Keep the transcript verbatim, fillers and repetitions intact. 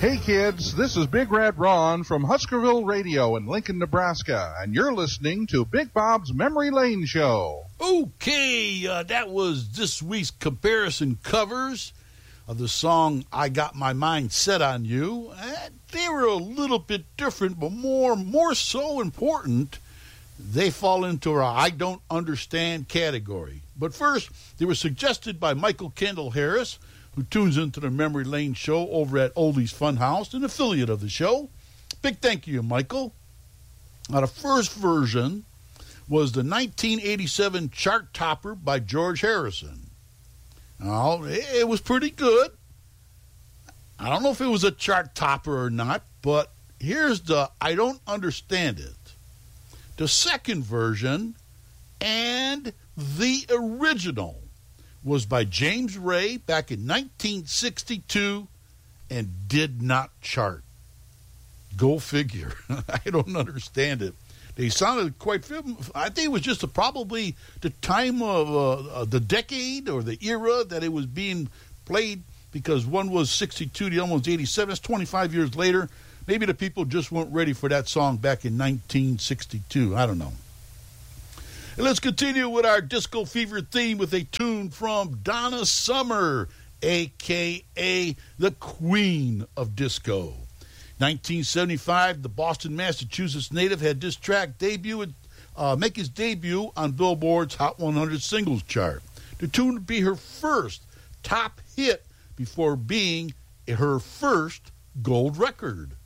Hey kids, this is Big Red Ron from Huskerville Radio in Lincoln, Nebraska, and you're listening to Big Bob's Memory Lane Show. Okay, uh, that was this week's comparison covers of the song I Got My Mind Set on You. Uh, they were a little bit different, but more, more so important, they fall into our I Don't Understand category. But first, they were suggested by Michael Kendall Harris, who tunes into the Memory Lane Show over at Oldies Funhouse, an affiliate of the show. Big thank you, Michael. Now, the first version was the nineteen eighty-seven chart topper by George Harrison. Now, it was pretty good. I don't know if it was a chart topper or not, but here's the I Don't Understand It. The second version and the original was by James Ray back in nineteen sixty-two and did not chart. Go figure. I don't understand it. They sounded quite, I think it was just a, probably the time of uh, the decade or the era that it was being played, because one was sixty-two, the other was eighty-seven. That's twenty-five years later. Maybe the people just weren't ready for that song back in nineteen sixty-two. I don't know. And let's continue with our disco fever theme with a tune from Donna Summer, a k a the Queen of Disco. nineteen seventy-five, the Boston, Massachusetts native had this track debut, uh, make his debut on Billboard's Hot one hundred Singles Chart. The tune would be her first top hit before being her first gold record.